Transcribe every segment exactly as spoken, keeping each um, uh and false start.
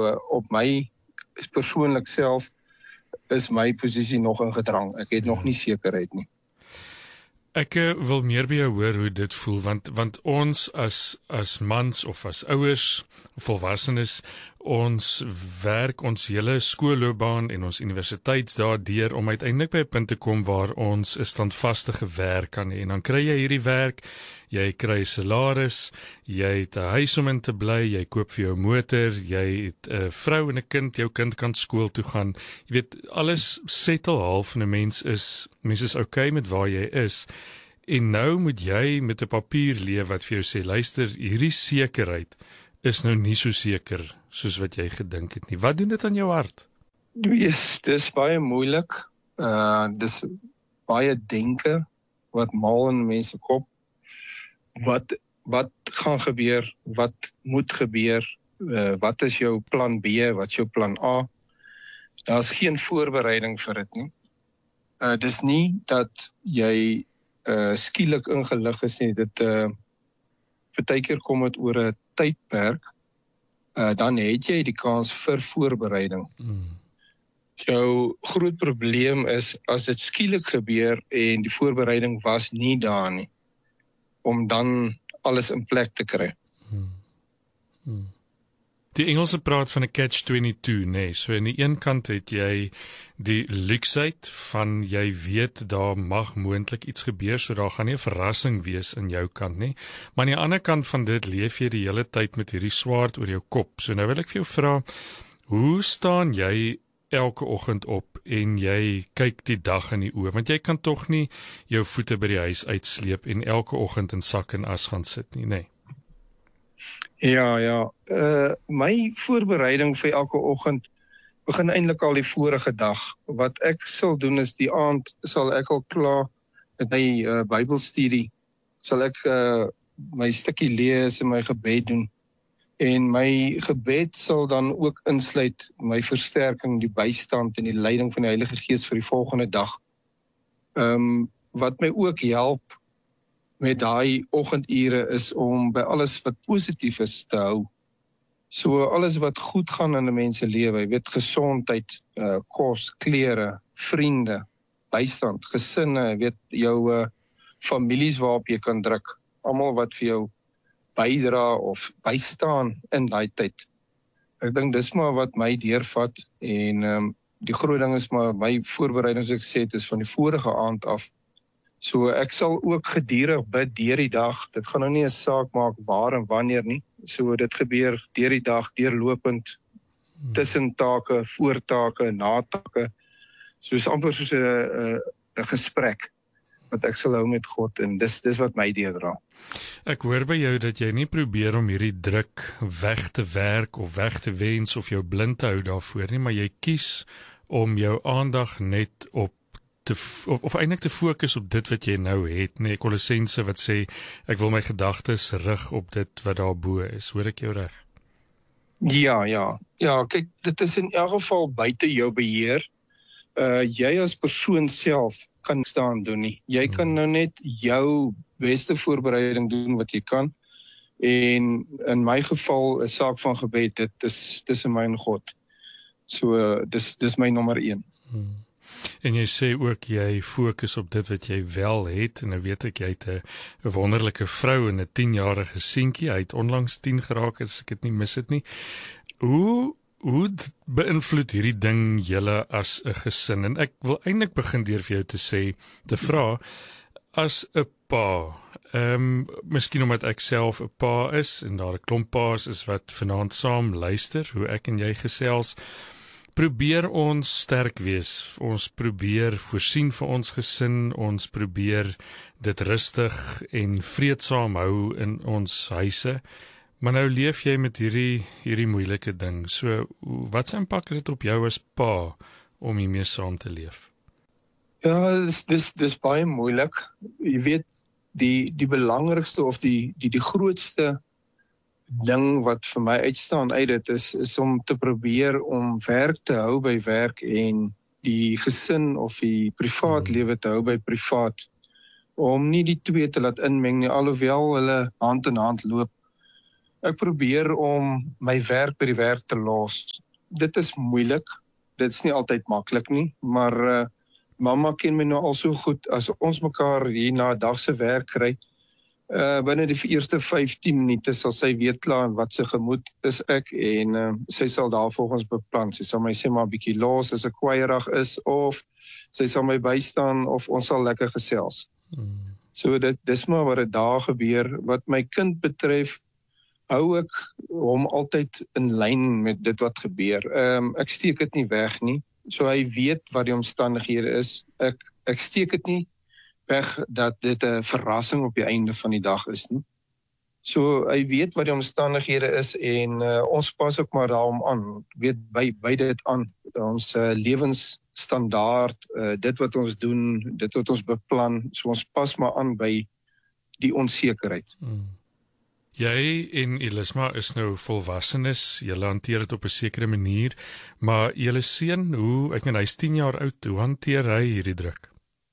So op my persoonlik self is my posisie nog in gedrang. Ek het ja. nog nie sekerheid nie. Ek uh, wil meer by jou hoor hoe dit voel, want want ons as as mans of as ouers, volwassenes, ons werk ons hele skoolloopbaan en ons universiteitsdae deur om uiteindelik by 'n punt te kom waar ons 'n standvastige werk kan hê. En dan kry jy hierdie werk, jy kry 'n salaris, jy het 'n huis om in te bly, jy koop vir jou motor, jy het 'n vrou en 'n kind, jou kind kan skool toe gaan. Jy weet, alles settle half en 'n mens is mens is okay met waar jy is. En nou moet jy met 'n papier leef wat vir jou sê, luister, hierdie sekerheid is nou nie so seker soos wat jy gedink het nie. Wat doen dit aan jou hart? Yes, dis baie moeilik. Uh, dis baie denke wat maal in mense kop. Wat, wat gaan gebeur? Wat moet gebeur? Uh, wat is jou plan B? Wat is jou plan A? Daar is geen voorbereiding vir dit nie. Uh, dis nie dat jy uh, skielik ingelig is nie. Dit uh, partykeer kom dit oor 'n tydperk. Uh, dan het jy die kans vir voorbereiding. Hmm. Jou groot probleem is, as dit skielik gebeur en die voorbereiding was nie daar nie, om dan alles in plek te kry. Hmm. Hmm. Die Engelse praat van 'n catch twenty-two, nee, so aan die een kant het jy die luksheid van jy weet daar mag moontlik iets gebeur, so daar gaan nie 'n verrassing wees in jou kant nie, maar aan die ander kant van dit leef jy die hele tyd met hierdie swaard oor jou kop. So nou wil ek vir jou vra, hoe staan jy elke oggend op en jy kyk die dag in die oë, want jy kan tog nie jou voete by die huis uitsleep en elke oggend in sak en as gaan sit nie, nee. Ja, ja. Uh, my voorbereiding vir elke oggend begin eintlik al die vorige dag. Wat ek sal doen is die aand sal ek al klaar met my uh, Bybelstudie, sal ek uh, my stukkie lees en my gebed doen. En my gebed sal dan ook insluit my versterking, die bystand en die leiding van die Heilige Gees vir die volgende dag. Um, wat my ook help met daai oggendure is om by alles wat positief is te hou. So alles wat goed gaan in 'n mens se lewe, jy weet, gesondheid, uh, kos, klere, vriende, bystand, gesinne, jy weet, jou uh, families waarop jy kan druk, almal wat vir jou bydra of bystaan in daai tyd. Ek dink dis maar wat my deurvat en um, die groot ding is maar my voorbereiding, soos ek sê, het is van die vorige aand af. So ek sal ook gedurig bid deur die dag. Dit gaan nou nie 'n saak maak waar en wanneer nie. So dit gebeur deur die dag, deurlopend, tussen take, voor take, na take. So is amper soos 'n 'n 'n gesprek wat ek sal hou met God en dis dis wat my deurdra. Ek hoor by jou dat jy nie probeer om hierdie druk weg te werk of weg te wens of jou blind te hou daarvoor nie, maar jy kies om jou aandag net op te, of, of eintlik te fokus op dit wat jy nou het, nee, Kolossense wat sê, ek wil my gedagtes rig op dit wat daarbo is. Hoor ek jou reg? Ja, ja. Ja, kyk, dit is in elk geval buite jou beheer. Uh, jy as persoon self kan niks daaraan doen nie. Jy hmm. kan nou net jou beste voorbereiding doen wat jy kan. En in my geval, 'n saak van gebed, dit is tussen my en God. So, uh, dis, dis my nommer een. Hmm. En jy sê ook, jy fokus op dit wat jy wel het, en nou weet ek, jy het 'n wonderlike vrou en 'n tienjarige seentjie, hy het onlangs tien geraak, as ek dit nie mis het nie. Hoe, hoe beïnvloed hierdie ding julle as 'n gesin? En ek wil eintlik begin deur vir jou te sê, te vra, as 'n pa, um, miskien omdat ek self 'n pa is, en daar 'n klomp pa's is wat vanaand saam luister, hoe ek en jy gesels, probeer ons sterk wees, ons probeer voorsien vir ons gesin, ons probeer dit rustig en vreedsaam hou in ons huise, maar nou leef jy met hierdie, hierdie moeilike ding, so wat se impak het dit op jou as pa, om hiermee saam te leef? Ja, dis, dis, dis baie moeilik, jy weet, die, die belangrikste of die, die, die grootste ding wat vir my uitstaan uit dit is, is om te probeer om werk te hou by werk en die gesin of die privaat lewe te hou by privaat, om nie die twee te laat inmeng nie, alhoewel hulle hand in hand loop. ek probeer om my werk by die werk te los. Dit is moeilik, dit is nie altyd maklik nie, maar uh, mamma ken my nou al so goed, as ons mekaar hier na 'n dag se werk kry, uh, binne die eerste vyftien minute sal sy weet klaar wat sy gemoed is ek, en uh, sy sal daar volgens beplan. Sy sal my sê maar 'n bietjie los as ek kwaierig is, of sy sal my bystaan, of ons sal lekker gesels. Hmm. So dit dis maar wat dit daar gebeur. Wat my kind betref, hou ek hom altyd in lyn met dit wat gebeur. Um, ek steek dit nie weg nie. So hy weet wat die omstandighede is. Ek, ek steek dit nie weg dat dit 'n verrassing op die einde van die dag is nie. So hy weet wat die omstandighede is, en uh, ons pas ook maar daarom aan. Weet by, by dit aan. Ons uh, lewensstandaard, uh, dit wat ons doen, dit wat ons beplan, so ons pas maar aan by die onsekerheid. Hmm. Jy en Elisma is nou volwassenes, julle hanteer dit op 'n sekere manier, maar julle seun, hoe, ek meen hy's tien jaar oud, hoe hanteer hy hierdie druk?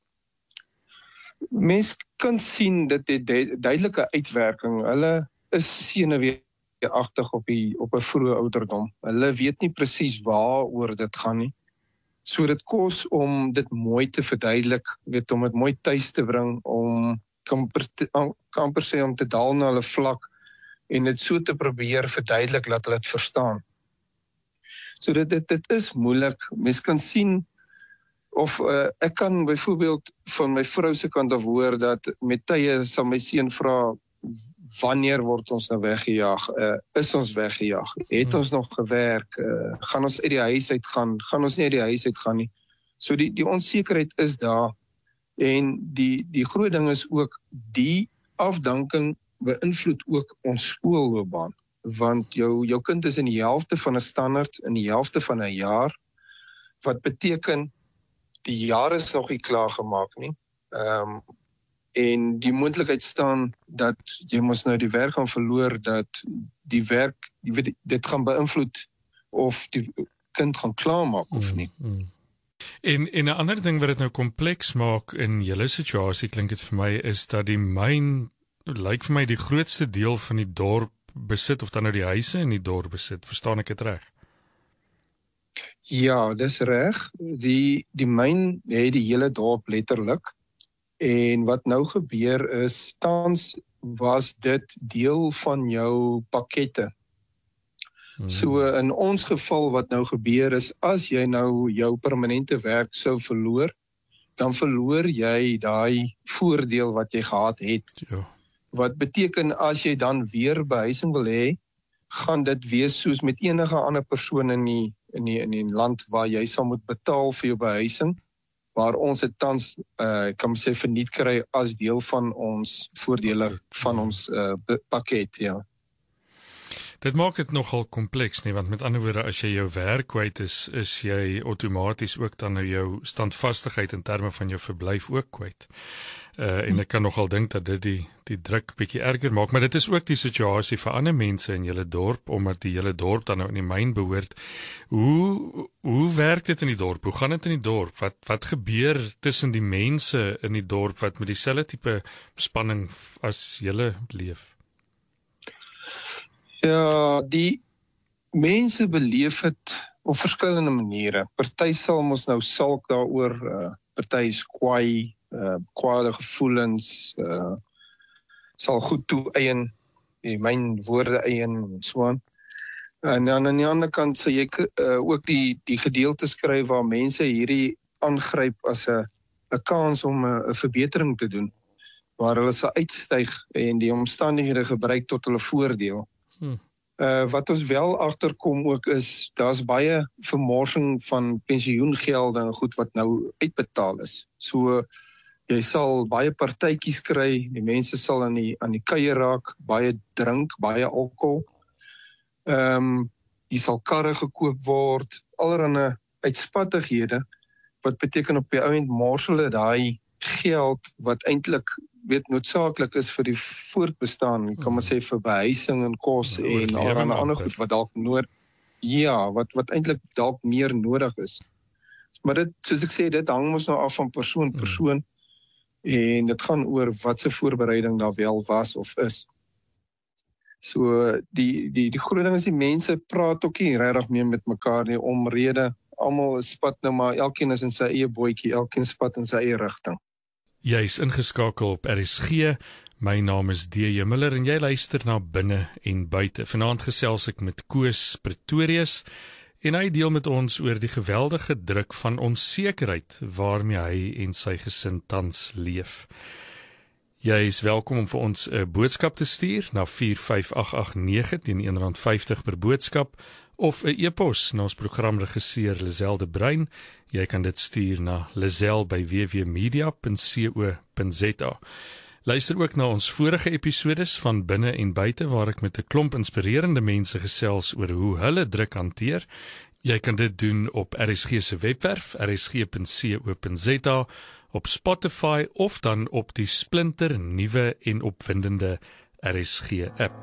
Mens kan sien dat dit duidelike uitwerking, hulle is senuweeagtig op die op 'n vroeë ouderdom. Hulle weet nie presies waaroor dit gaan nie. So dit kos om dit mooi te verduidelik, weet om dit mooi tuis te bring, om kamper kamper sê om te daal na hulle vlak en dit so te probeer verduidelik dat hulle dit verstaan. So dit dit dit is moeilik. Mens kan sien of uh, ek kan byvoorbeeld van my vrou se kant af hoor dat met tye sal my seun vra, wanneer word ons nou weggejaag? Uh, is ons weggejaag? Het ons nog gewerk? Uh, gaan ons uit die huis uit gaan? Gaan ons nie uit die huis uit gaan nie? So die die onsekerheid is daar. En die die groot ding is ook die afdanking beïnvloed ook ons skoolloopbaan, want jou jou kind is in die helfte van 'n standaard, in die helfte van 'n jaar, wat beteken die jaar is nog nie klaar gemaak nie. Ehm um, en die moontlikheid staan dat jy mos nou die werk gaan verloor, dat die werk, jy weet, dit gaan beïnvloed of die kind gaan klaarmaak of nie. Mm, mm. En en 'n ander ding wat dit nou kompleks maak in julle situasie, klink dit vir my, is dat die myn lyk vir my die grootste deel van die dorp besit, of dan nou die huise in die dorp besit. Verstaan ek dit reg? Ja, dis reg. Die die myn het die hele dorp letterlik. En wat nou gebeur is, tans was dit deel van jou pakkette. Hmm. So in ons geval wat nou gebeur is, as jy nou jou permanente werk sou verloor, dan verloor jy daai voordeel wat jy gehad het. Ja. Wat beteken as jy dan weer behuising wil hê, gaan dit wees soos met enige ander persoon in die in die in die land waar jy sal moet betaal vir jou behuising, waar ons dit tans uh, kan sê verniet kry as deel van ons voordele pakket, van ja. ons uh, pakket, ja. Dit maak dit nogal kompleks nie, want met ander woorde, as jy jou werk kwyt is, is jy outomaties ook dan nou jou standvastigheid in terme van jou verblyf ook kwyt. Uh, en ek kan nogal dink dat dit die, die druk bietjie erger maak, maar dit is ook die situasie vir ander mense in julle dorp, omdat die hele dorp dan nou in die myn behoort. Hoe, hoe werk dit in die dorp? Hoe gaan dit in die dorp? Wat, wat gebeur tussen die mense in die dorp wat met dieselfde tipe spanning as julle leef? Ja, die mense beleef het op verskillende maniere. Party sal mos nou sulk daaroor, uh, party is kwaai, uh, kwaade gevoelens, uh, sal goed toe-eien, die myn woorde eien en so aan. En dan aan die ander kant sal jy uh, ook die die gedeelte skryf waar mense hierdie aangryp as 'n 'n kans om 'n 'n verbetering te doen, waar hulle sal uitstyg en die omstandighede gebruik tot hulle voordeel. Hmm. Uh, wat ons wel agterkom ook is, daar's baie vermorsing van pensioengelde en goed wat nou uitbetaal is. So jy sal baie partytjies kry, die mense sal aan die aan die kuier raak, baie drink, baie alkohol. Ehm um, jy sal karre gekoop word, allerlei uitspattighede wat beteken op die ouend mors hulle daai geld wat eintlik weet noodsaaklik is vir die voortbestaan, ek kan maar sê vir behuising en kos ja, en allerlei ander goed wat dalk nood ja, wat wat eintlik dalk meer nodig is. Maar dit, soos ek sê, dit hang ons nou af van persoon persoon hmm. en dit gaan oor wat se voorbereiding daar wel was of is. So die die die groot ding is die mense praat ook nie regtig meer met mekaar nie omrede. Almal spat nou maar, elkeen is in sy eie bootjie, elkeen spat in sy eie rigting. Jy is ingeskakel op R S G. My naam is D J Miller en jy luister na Binne en Buite. Vanaand gesels ek met Koos Pretorius en hy deel met ons oor die geweldige druk van onsekerheid waarmee hy en sy gesin tans leef. Jy is welkom om vir ons 'n boodskap te stuur na vier vyf agt agt nege teen een rand vyftig per boodskap of 'n e-pos na ons programregisseur Lisel de Bruin. Jy kan dit stuur na lisel by w w media punt co punt z a. Luister ook na ons vorige episodes van Binne en Buite waar ek met 'n klomp inspirerende mense gesels oor hoe hulle druk hanteer. Jy kan dit doen op R S G se webwerf r s g punt co punt z a, op Spotify of dan op die splinter nuwe en opwindende R S G app.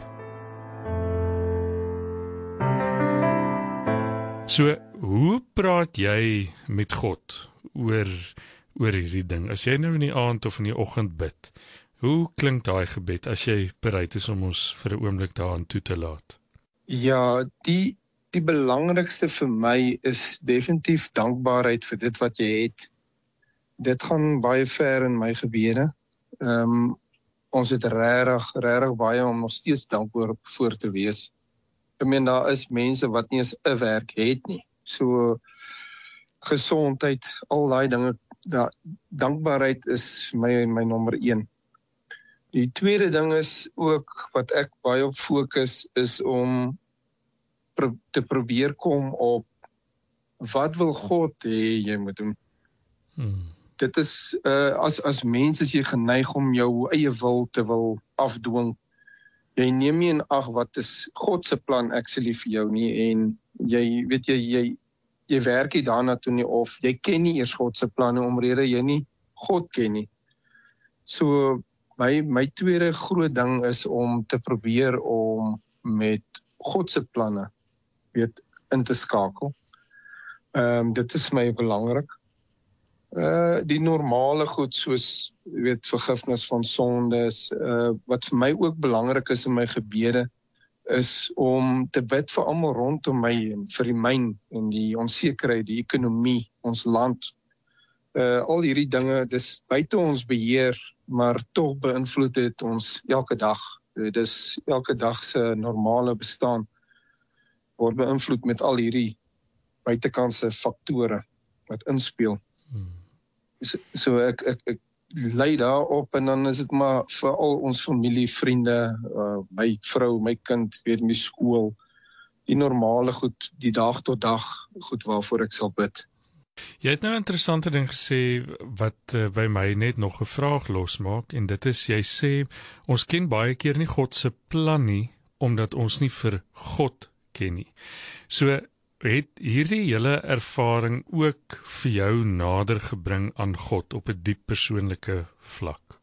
So, hoe praat jy met God oor oor hierdie ding? As jy nou in die aand of in die oggend bid, hoe klink daai gebed as jy bereid is om ons vir 'n oomblik daaraan toe te laat? Ja, die die belangrikste vir my is definitief dankbaarheid vir dit wat jy het. Dit gaan baie ver in my gebede. Ehm um, ons het regtig regtig baie om nog steeds dankbaar voor te wees. Ek meen daar is mense wat nie eens 'n werk het nie. So gesondheid, al daai dinge, da, dankbaarheid is my my nommer een. Die tweede ding is ook wat ek baie op fokus is om pro, te probeer kom op wat wil God hê jy moet doen. Hmm. Dit is uh, as as mens is jy geneig om jou eie wil te wil afdwing. Jy neem nie in ag wat is God se plan actually vir jou nie en jy weet jy jy jy werk nie daarna toe nie of jy ken nie eers God se planne omrede jy nie God ken nie. So my my tweede groot ding is om te probeer om met God se planne weet in te skakel. Ehm um, dit is my belangrik. Uh die normale goed soos weet vergifnis van sondes, uh wat vir my ook belangrik is in my gebede is om te bid vir almal rondom my en vir die myn en die onsekerheid, die ekonomie, ons land. Uh al hierdie dinge, dis buite ons beheer, maar tog beïnvloed dit ons elke dag. Dis elke dag se normale bestaan word beïnvloed met al hierdie buitekantse faktore wat inspeel. Hmm. So, so ek ek ek lei daarop en dan is dit maar vir al ons familie, vriende, uh, my vrou, my kind, weet in die skool, die normale goed, die dag tot dag goed waarvoor ek sal bid. Jy het nou 'n interessante ding gesê wat uh, by my net nog 'n vraag losmaak en dit is jy sê ons ken baie keer nie God se plan nie omdat ons nie vir God ken nie. So het hierdie hele ervaring ook vir jou nader gebring aan God op 'n diep persoonlike vlak?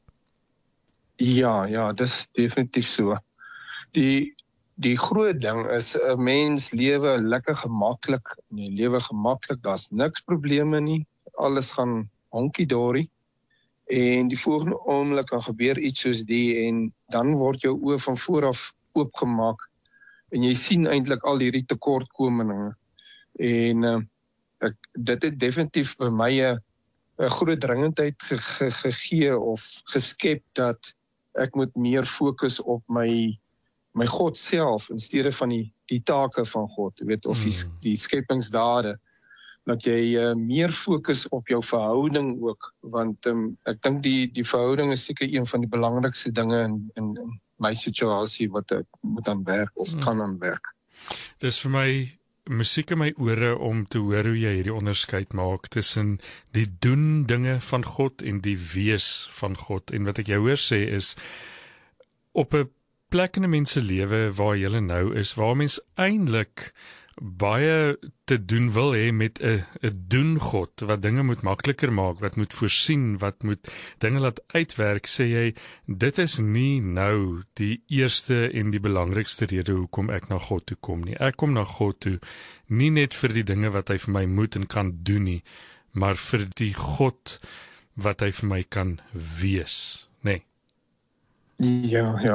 Ja, ja, dis definitief so. Die die groot ding is 'n mens lewe lekker gemaklik, jy lewe gemaklik, daar's niks probleme nie, alles gaan honkie-dorie. En die volgende oomblik kan gebeur iets soos die en dan word jou oë van voor af oopgemaak en jy sien eintlik al hierdie tekortkominge. En uh, ek, dit het definitief by my 'n groot dringendheid ge, ge, gegee of geskep dat ek moet meer fokus op my my God self in steede van die die take van God, jy weet of die, die skepingsdade, dat jy uh, meer fokus op jou verhouding ook, want um, ek dink die die verhouding is seker een van die belangrikste dinge in in, in my situasie wat ek moet aan werk of hmm. kan aan werk. Dis vir my musiek in my ore om te hoor hoe jy hierdie onderskeid maak tussen die doen dinge van God en die wees van God. En wat ek jou hoor sê is, op 'n plek in 'n mens se lewe waar jy nou is, waar mens eintlik baie te doen wil hê met 'n 'n doen God, wat dinge moet makliker maak, wat moet voorsien, wat moet dinge laat uitwerk, sê jy, dit is nie nou die eerste en die belangrikste rede hoekom ek na God toe kom nie. Ek kom na God toe, nie net vir die dinge wat hy vir my moet en kan doen nie, maar vir die God wat hy vir my kan wees, nê? Nee. Ja, ja.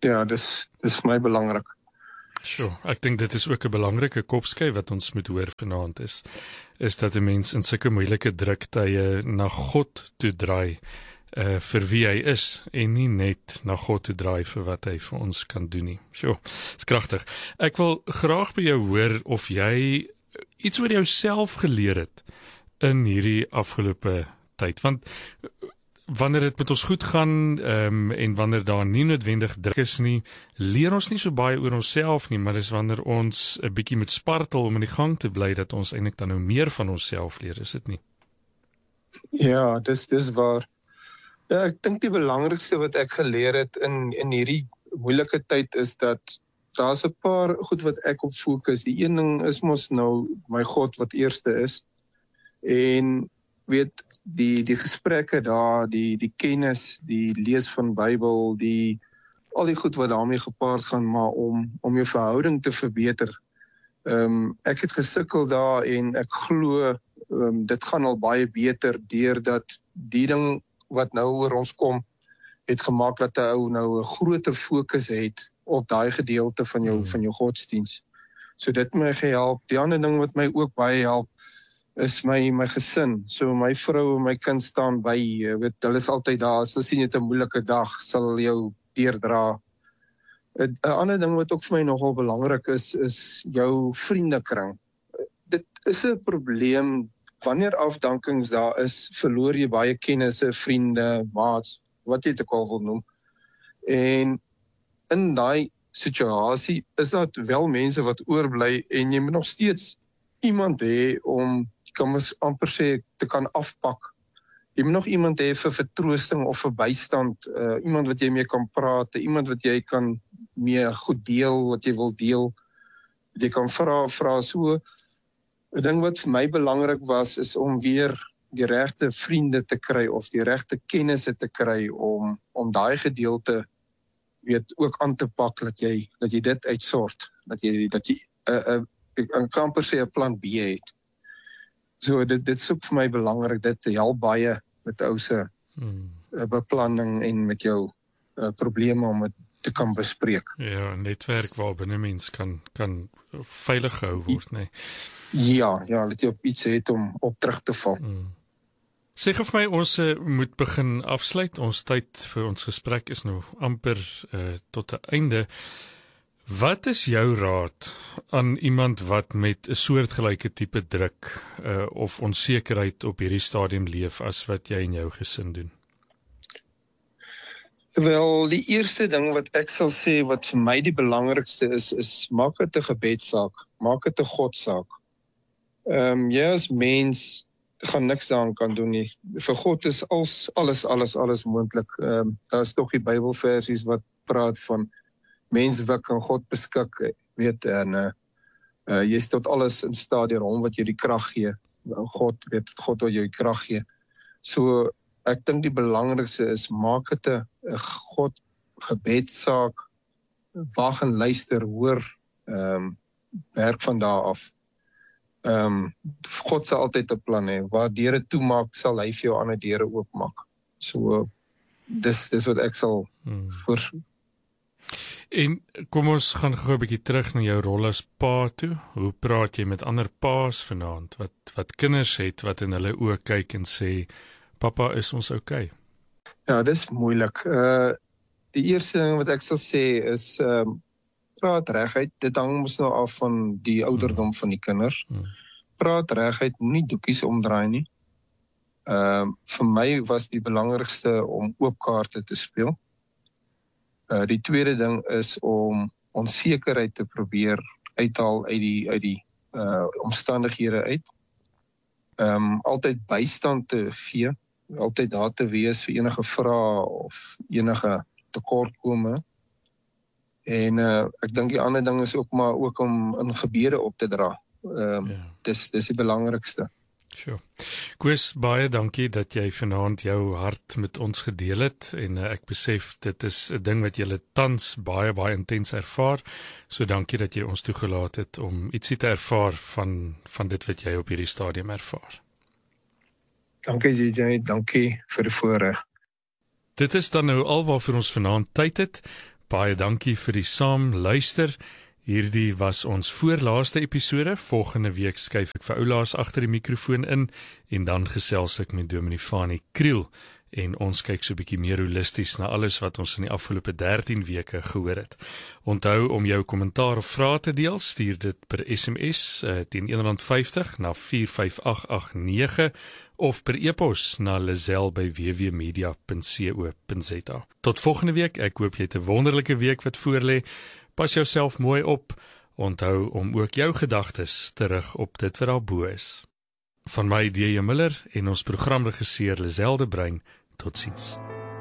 Ja, dis dis vir my belangrik. Sure, ek dink dit is ook 'n belangrike kopskyf wat ons moet hoor vanaand is, is dat 'n mens in sulke moeilike druktye na God toe draai, uh, vir wie hy is, en nie net na God toe draai vir wat hy vir ons kan doen nie. Sure, is kragtig. Ek wil graag by jou hoor of jy iets oor jouself geleer het in hierdie afgelope tyd, want wanneer dit met ons goed gaan, um, en wanneer daar nie noodwendig druk is nie, leer ons nie so baie oor onsself nie, maar dis wanneer ons 'n bietjie met spartel om in die gang te bly, dat ons eintlik dan nou meer van onsself leer, is dit nie? Ja, dis dis waar. Ja, ek dink die belangrikste wat ek geleer het in in hierdie moeilike tyd is dat daar's 'n paar goed wat ek op fokus. Die een ding is mos nou my God wat eerste is. En weet die die gesprekke daar, die die kennis, die lees van Bybel, die al die goed wat daarmee gepaard gaan, maar om om jou verhouding te verbeter. Ehm um, ek het gesukkel daar en ek glo um, dit gaan al baie beter deurdat die ding wat nou oor ons kom het gemaak dat 'n ou nou 'n groter fokus het op daai gedeelte van jou hmm. van jou godsdiens. So dit het my gehelp. Die ander ding wat my ook baie help is my my gesin. So my vrou en my kind staan by, jy weet, hulle is altyd daar. As hulle sien jy het 'n moeilike dag, sal jou deurdra. 'n Ander ding wat ook vir my nogal belangrik is, is jou vriendekring. Dit is 'n probleem wanneer afdankings daar is, verloor jy baie kennisse, vriende, maats, wat jy dit ook al wil noem. En in daai situasie is daar wel mense wat oorbly en jy moet nog steeds iemand hê om, kan ons amper sê, te kan afpak. Jy moet nog iemand hê vir vertroosting of vir bystand, uh, iemand wat jy mee kan praat, iemand wat jy kan mee goed deel, wat jy wil deel, wat jy kan vra, vra so. 'n Ding wat vir my belangrik was, is om weer die regte vriende te kry, of die regte kennisse te kry, om, om daai gedeelte, weet, ook aan te pak, dat jy, dat jy dit uitsort, dat jy, dat jy, uh, uh, ek kan amper sê 'n plan B het. So dit dit is ook vir my belangrik, dit help baie met ou se hmm. beplanning en met jou uh, probleme om dit te kan bespreek. Ja, 'n netwerk waar binne mens kan kan veilig gehou word, nê. Nee. Ja, ja, dat jy op iets het om op terug te val. Hmm. Sê vir my, ons uh, moet begin afsluit. Ons tyd vir ons gesprek is nou amper uh, tot 'n einde. Wat is jou raad aan iemand wat met 'n soortgelyke tipe druk uh, of onsekerheid op hierdie stadium leef as wat jy en jou gesin doen? Wel, die eerste ding wat ek sal sê wat vir my die belangrikste is, is maak dit 'n gebedssaak, maak dit 'n Godsaak. Ehm um, jy as mens gaan niks daaraan kan doen nie. Vir God is alles alles alles alles moontlik. Ehm um, daar is tog die Bybelversies wat praat van mens wik en God beskik, weet, en uh, uh, jy is tot alles in staat deur hom wat jy die krag gee. God, weet, God wat jou die krag gee. So ek dink die belangrikste is maak dit 'n God gebedssaak, wag en luister, hoor, ehm um, werk van daar af. Ehm um, God sal altyd 'n plan hê. Waar deure toemaak, sal hy vir jou ander deure oopmaak. So dis dis wat ek sal hmm. voor. En kom ons gaan gou 'n bietjie terug na jou rol as pa toe. Hoe praat jy met ander pa's vanaand wat wat kinders het wat in hulle oë kyk en sê pappa, is ons okay? Ja, dis moeilik. Uh die eerste ding wat ek sal sê is ehm um, praat reguit. Dit hang mos nou af van die ouderdom van die kinders. Hmm. Praat reguit, moenie doekies omdraai nie. Ehm uh, vir my was die belangrikste om oop kaarte te speel. Uh, die tweede ding is om onsekerheid te probeer uithaal uit die uit die uh, omstandighede uit. Ehm um, altyd bystand te gee, altyd daar te wees vir enige vrae of enige tekortkome. En uh, ek dink die ander ding is ook maar ook om in gebede op te dra. Ehm um, yeah. dis dis die belangrikste. Sure. Koos, baie dankie dat jy vanaand jou hart met ons gedeel het en uh, ek besef dit is 'n ding wat jy tans baie baie intens ervaar. So dankie dat jy ons toegelaat het om ietsie te ervaar van van dit wat jy op hierdie stadium ervaar. Dankie J J, dankie vir die voorreg. Dit is dan nou al waarvoor ons vanaand tyd het. baie dankie vir die saam luister. Hierdie was ons voorlaaste episode. Volgende week skuif ek vir oulaas agter die mikrofoon in en dan gesels ek met Dominee Fanie Kriel en ons kyk so 'n bietjie meer holisties na alles wat ons in die afgelope dertien weke gehoor het. Onthou om jou kommentaar of vrae te deel, stuur dit per S M S uh, teen een rand vyftig na vier vyf agt agt nege of per e-pos na lazel by w w media punt co punt za. Tot volgende week, ek hoop jy het 'n wonderlike week wat voorlê. Pas jouself mooi op, onthou om ook jou gedagtes terug op dit wat daar bo is. Van my D J Miller en ons programregisseur Lazel de Bruin, totsiens.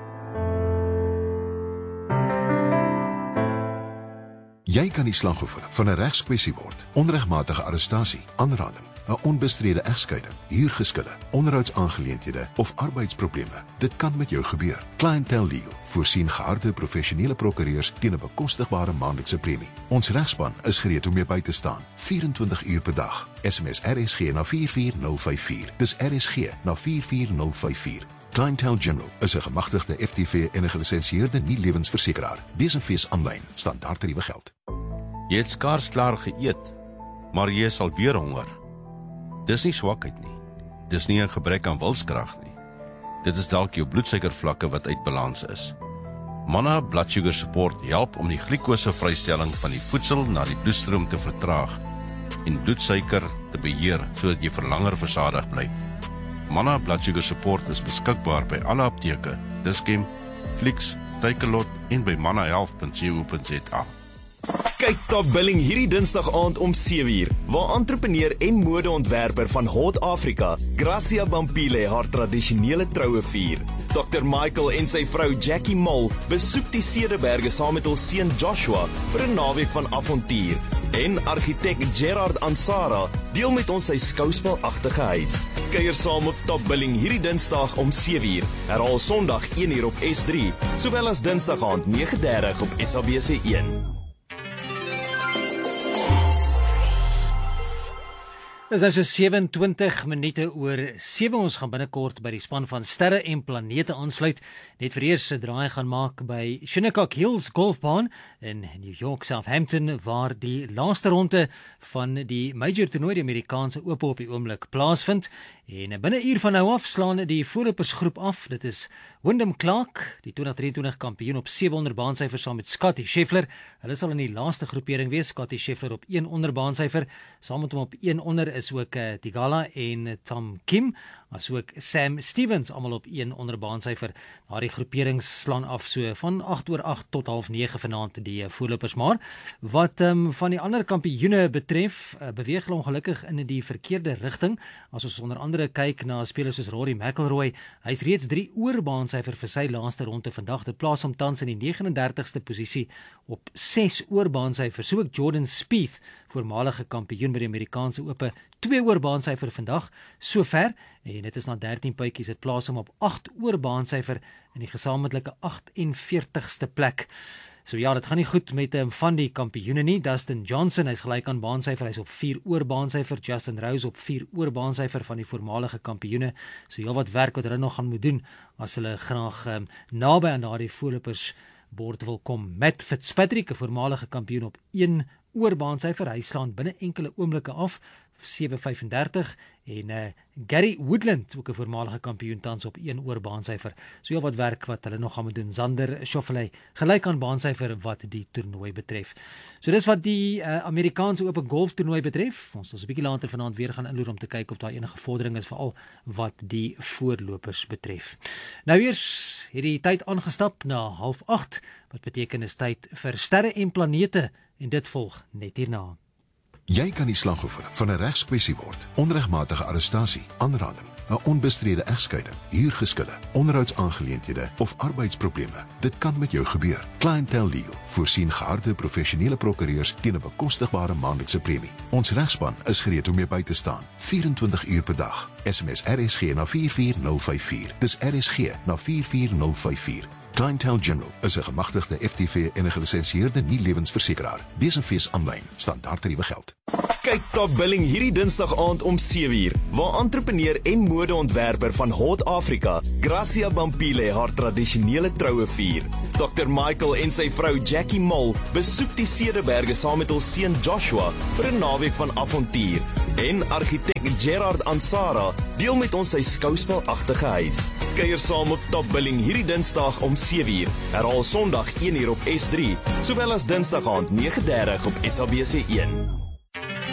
Jy kan die slagoffer van 'n regskwessie word, onregmatige arrestasie, aanranding, 'n onbestrede egskeiding, huurgeskille, onderhoudsaangeleenthede of arbeidsprobleme. Dit kan met jou gebeur. Clientele Legal voorsien geharde professionele prokureurs teen 'n bekostigbare maandelikse premie. Ons regspan is gereed om jou by te staan, vyf en twintig uur per dag. S M S R S G na vier vier nul vyf vier. Dis R S G na vier vier nul vyf vier. Clientele General is 'n gemagtigde F T V en 'n gelisensieerde nie-lewensversekeraar. Wees 'n fees aanlyn, standaard tariewe geld. Jy het skaars klaar geëet, maar jy is alweer honger. Dis nie swakheid nie. Dis nie 'n gebrek aan wilskrag nie. Dit is dalk jou bloedsuikervlakke wat uit balans is. Manna Blood Sugar Support help om die glikosevrystelling van die voedsel na die bloedstroom te vertraag en bloedsuiker te beheer sodat jy vir langer versadig bly. Manna Blood Sugar Support is beskikbaar by alle apteke, Dis-Chem, Clicks, Takealot en by manna health punt co punt za. Kyk Top Billing hierdie Dinsdag aand om sewe uur, waar entrepreneur en modeontwerper van Hot Africa, Gracia Bampile, haar tradisionele troue vier. dokter Michael en sy vrou Jackie Mol besoek die Cederberge saam met hul seun Joshua vir 'n naweek van avontuur. En argitek Gerard Ansara deel met ons sy skouspelagtige huis. Kuier saam op Top Billing hierdie Dinsdag om sewe uur, herhaal Sondag een uur op S drie, sowel as Dinsdag aand nege dertig op S A B C een. Dit is nou so sewe en twintig minute oor sewe. Ons gaan binnekort by die span van sterre en planete aansluit. Net vir eers 'n draai gaan maak by Shinnecock Hills Golfbaan in New York, Southampton, waar die laaste ronde van die major toernooi, die Amerikaanse Ope, op die oomblik plaasvind. En binne 'n uur van nou af slaan die voorlopersgroep af. Dit is Wyndham Clark, die twintig drieëntwintig kampioen op sewe onder baansyfer saam met Scottie Scheffler. Hulle sal in die laaste groepering wees. Scottie Scheffler op een onder baansyfer, saam met hom op een onder is ook uh, Tigala en Tom Kim, asook Sam Stevens, almal op een onder baansyfer. Daardie groeperings slaan af so van agt oor agt tot half nege vanaand die uh, voorlopers. Maar wat um, van die ander kampioene betref, uh, beweeg hulle ongelukkig in die verkeerde rigting. As ons onder andere kyk na spelers soos Rory McIlroy, hy is reeds drie oor baansyfer vir sy laaste ronde vandag. Dit plaas hom tans in die negenende dertigste posisie op ses oor baansyfer. So ook Jordan Spieth, voormalige kampioen by die Amerikaanse Ope, twee oor baansyfer vandag, sover, en dit is na dertien puitjies, dit plaas hom op agt oor baansyfer in die gesamentlike agt en veertigste plek. So ja, dit gaan nie goed met um, van die kampioene nie. Dustin Johnson, hy's gelyk aan baansyfer, hy's op vier oor baansyfer. Justin Rose op vier oor baansyfer van die voormalige kampioene. So heel wat werk wat hulle nog gaan moet doen as hulle graag um, naby aan daardie voorlopers bord wil kom. Matt Fitzpatrick, 'n voormalige kampioen op een oor baansyfer, hy slaan binne enkele oomblikke af, sewe vyf dertig, en uh, Gary Woodland, ook 'n voormalige kampioen, tans op een oor baansyfer. So heel wat werk wat hulle nog gaan moet doen. Xander Schauffele, gelyk aan baansyfer wat die toernooi betref. So dis wat die uh, Amerikaanse Ope Golf toernooi betref. Ons sal 'n bietjie later vanaand weer gaan inloer om te kyk of daar enige vordering is, veral wat die voorlopers betref. Nou eers hierdie tyd aangestap na half agt, wat beteken is tyd vir sterre en planete, en dit volg net hierna. Jy kan die slagoffer van 'n regskwessie word, onregmatige arrestasie, aanranding, 'n onbestrede egskeiding, huurgeskille, onderhoudsaangeleenthede of arbeidsprobleme. Dit kan met jou gebeur. Clientele Legal voorsien geharde professionele prokureurs teen 'n bekostigbare maandelikse premie. Ons regspan is gereed om jou by te staan, vyf en twintig uur per dag. S M S R S G na vier vier nul vyf vier. Dis R S G na vier vier nul vyf vier. Clientele General is 'n gemagtigde F T V en 'n gelisensieerde nie-lewensversekeraar. Besenfees aanlyn, standaard tariewe geld. Kyk Top Billing hierdie Dinsdag aand om sewe uur, waar entrepreneur en modeontwerper van Hot Africa, Gracia Bampile, haar tradisionele troue vier. dokter Michael en sy vrou Jackie Mol besoek die Cederberge saam met hul seun Joshua vir 'n naweek van avontuur. En argitek Gerard Ansara deel met ons sy skouspelagtige huis. Kuier saam op Top Billing hierdie Dinsdag om sewe uur, herhaal Sondag een uur op S drie, sowel as Dinsdag aand nege dertig op S A B C een.